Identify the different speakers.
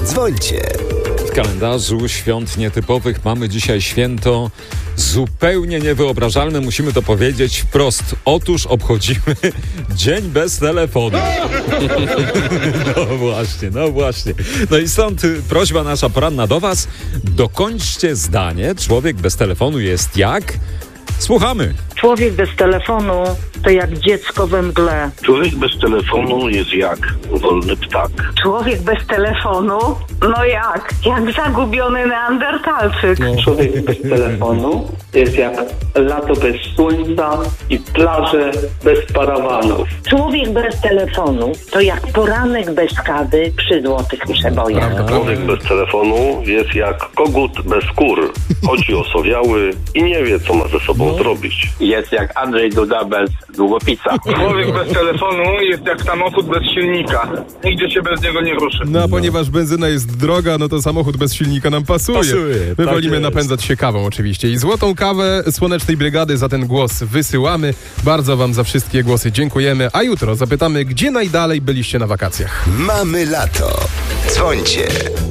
Speaker 1: Dzwońcie.
Speaker 2: W kalendarzu świąt nietypowych mamy dzisiaj święto zupełnie niewyobrażalne, musimy to powiedzieć wprost. Otóż obchodzimy Dzień bez telefonu. No właśnie. No i stąd prośba nasza poranna do Was. Dokończcie zdanie. Człowiek bez telefonu jest jak? Słuchamy.
Speaker 3: Człowiek bez telefonu to jak dziecko we mgle.
Speaker 4: Człowiek bez telefonu jest jak wolny ptak.
Speaker 3: Człowiek bez telefonu? No jak? Jak zagubiony neandertalczyk.
Speaker 5: Człowiek bez telefonu jest jak lato bez słońca i plaże bez parawanów.
Speaker 3: Człowiek bez telefonu to jak poranek bez kawy przy złotych przebojach.
Speaker 4: Człowiek bez telefonu jest jak kogut bez skór. Chodzi osowiały i nie wie, co ma ze sobą zrobić.
Speaker 5: Jest jak Andrzej Duda bez długopisa.
Speaker 6: Człowiek bez telefonu jest jak samochód bez silnika. Nigdzie się bez niego nie ruszy.
Speaker 7: No a ponieważ benzyna jest droga, no to samochód bez silnika nam pasuje. My
Speaker 2: tak
Speaker 7: wolimy
Speaker 2: jest.
Speaker 7: napędzać się kawą oczywiście. I złotą kawę Słonecznej Brygady za ten głos wysyłamy. Bardzo wam za wszystkie głosy dziękujemy. A jutro zapytamy, gdzie najdalej byliście na wakacjach.
Speaker 1: Mamy lato. Dzwońcie.